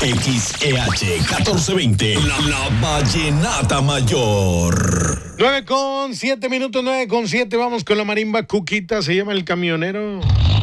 XEH 1420, la Vallenata Mayor. 9:07, 9:07, vamos con la marimba Cuquita, se llama El Camionero.